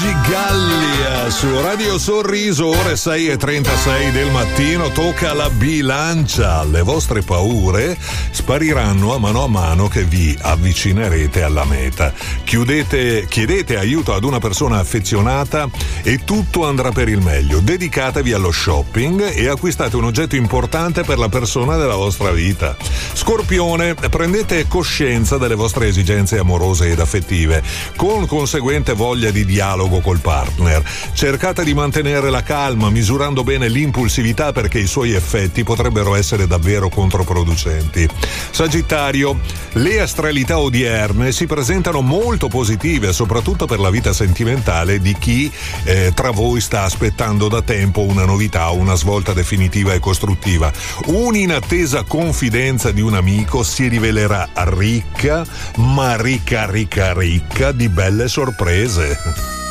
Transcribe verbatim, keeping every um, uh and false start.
Luigi Gallia su Radio Sorriso, ore sei e trentasei del mattino. Tocca la bilancia. Le vostre paure spariranno a mano a mano che vi avvicinerete alla meta. Chiudete, chiedete aiuto ad una persona affezionata e tutto andrà per il meglio. Dedicatevi allo shopping e acquistate un oggetto importante per la persona della vostra vita. Scorpione, prendete coscienza delle vostre esigenze amorose ed affettive, con conseguente voglia di dialogo col partner. Cercate di mantenere la calma, misurando bene l'impulsività, perché i suoi effetti potrebbero essere davvero controproducenti. Sagittario, le astralità odierne si presentano molto positive, soprattutto per la vita sentimentale di chi eh, tra voi sta aspettando da tempo una novità o una svolta definitiva e costruttiva. Un'inattesa confidenza di un amico si rivelerà ricca, ma ricca, ricca, ricca di belle sorprese.